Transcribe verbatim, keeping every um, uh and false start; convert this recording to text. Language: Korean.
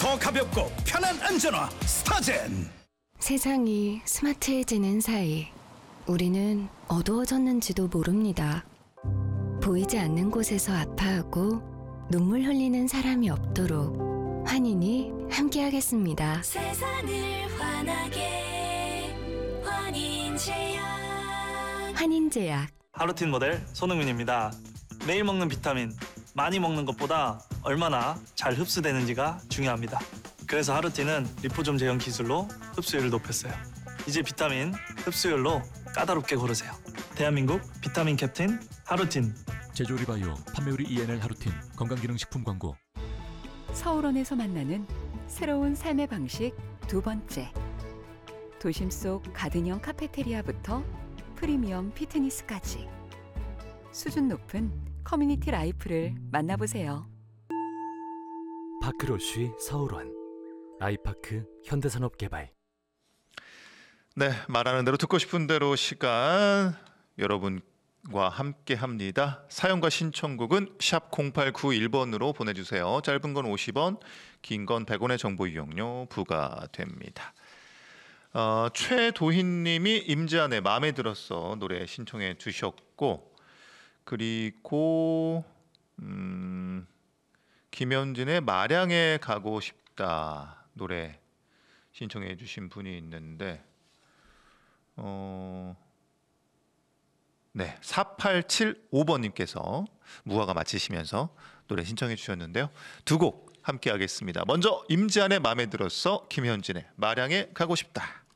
더 가볍고 편한 안전화 스타젠. 세상이 스마트해지는 사이 우리는 어두워졌는지도 모릅니다. 보이지 않는 곳에서 아파하고 눈물 흘리는 사람이 없도록 환인이 함께하겠습니다. 세상을 환하게 환인제약. 환인제약. 하루틴 모델 손흥민입니다. 매일 먹는 비타민, 많이 먹는 것보다 얼마나 잘 흡수되는지가 중요합니다. 그래서 하루틴은 리포좀 제형 기술로 흡수율을 높였어요. 이제 비타민 흡수율로 까다롭게 고르세요. 대한민국 비타민 캡틴 하루틴. 제조리바이오 판매우리 이엔엘 하루틴 건강기능식품 광고. 서울원에서 만나는 새로운 삶의 방식 두 번째. 도심 속 가든형 카페테리아부터 프리미엄 피트니스까지 수준 높은 커뮤니티 라이프를 만나보세요. 파크로쉬 서울원 아이파크 현대산업개발. 네, 말하는 대로 듣고 싶은 대로 시간 여러분과 함께 합니다. 사연과 신청곡은 샵 공팔구일 번으로 보내주세요. 짧은 건 오십 원, 긴 건 백 원의 정보 이용료 부과됩니다. 어, 최도희님이 임지한의 마음에 들었어 노래 신청해 주셨고, 그리고 음, 김현진의 마량에 가고 싶다 노래 신청해 주신 분이 있는데 어, 네, 사팔칠오 번님께서 무화과 마치시면서 노래 신청해 주셨는데요. 두 곡 함께 하겠습니다. 먼저 임지한의 마음에 들었어, 김현진의 마량에 가고 싶다.